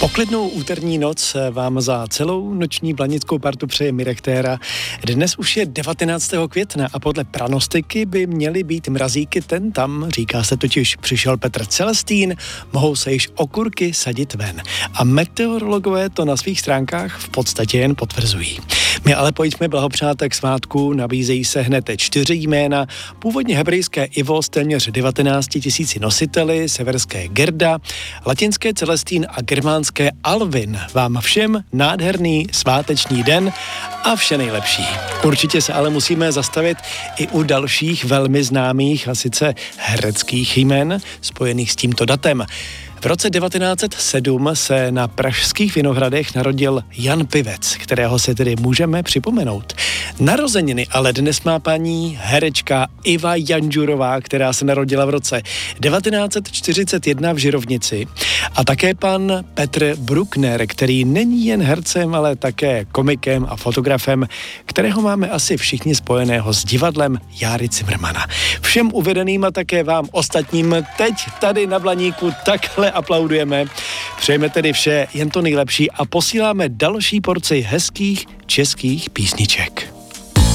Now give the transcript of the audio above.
Poklidnou úterní noc vám za celou noční blanickou partu přeje Mirek Téra. Dnes už je 19. května a podle pranostiky by měly být mrazíky ten tam. Říká se totiž, přišel Petr Celestín, mohou se již okurky sadit ven. A meteorologové to na svých stránkách v podstatě jen potvrzují. My ale pojďme blahopřát k svátku, nabízejí se hned 4 jména. Původně hebrejské Ivo s téměř 19 000 nositeli, severské Gerda, latinské Celestín a germánské Alvin. Vám všem nádherný sváteční den a vše nejlepší. Určitě se ale musíme zastavit i u dalších velmi známých a sice hereckých jmen spojených s tímto datem. V roce 1907 se na pražských Vinohradech narodil Jan Pivec, kterého se tedy můžeme připomenout. Narozeniny ale dnes má paní herečka Iva Janžurová, která se narodila v roce 1941 v Žirovnici. A také pan Petr Bruckner, který není jen hercem, ale také komikem a fotografem, kterého máme asi všichni spojeného s divadlem Járy Cimrmana. Všem uvedeným a také vám ostatním teď tady na Blaníku takhle aplaudujeme. Přejeme tedy vše jen to nejlepší a posíláme další porci hezkých českých písniček.